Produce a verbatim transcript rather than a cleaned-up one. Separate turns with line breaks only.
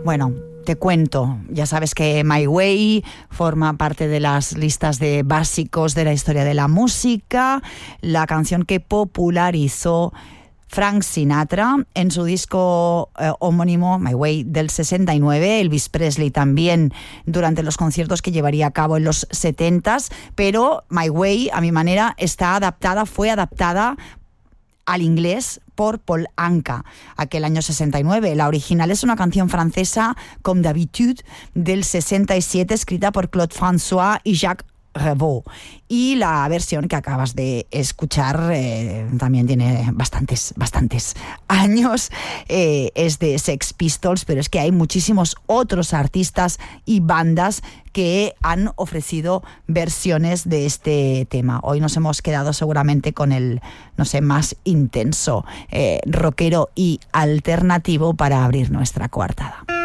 Bueno, te cuento, ya sabes que My Way forma parte de las listas de básicos de la historia de la música, la canción que popularizó Frank Sinatra en su disco eh, homónimo My Way del sesenta y nueve, Elvis Presley también durante los conciertos que llevaría a cabo en los setentas, pero My Way, a mi manera, está adaptada, fue adaptada al inglés por Paul Anka, aquel año sesenta y nueve. La original es una canción francesa, Comme d'habitude, del sesenta y siete, escrita por Claude François y Jacques Revaux. Y la versión que acabas de escuchar eh, también tiene bastantes, bastantes años. Eh, es de Sex Pistols, pero es que hay muchísimos otros artistas y bandas que han ofrecido versiones de este tema. Hoy nos hemos quedado seguramente con el, no sé, más intenso, eh, rockero y alternativo para abrir nuestra coartada.